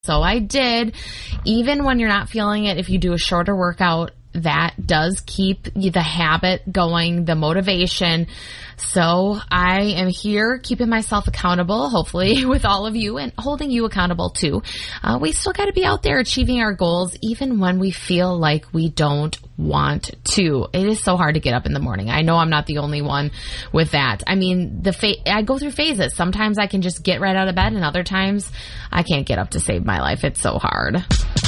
So I did. Even when you're not feeling it, if you do a shorter workout, that does keep the habit going, the motivation. So I am here keeping myself accountable, hopefully with all of you, and holding you accountable too. We still got to be out there achieving our goals even when we feel like we don't want to. It is so hard to get up in the morning. I know I'm not the only one with that. I mean, I go through phases. Sometimes I can just get right out of bed, and other times I can't get up to save my life. It's so hard.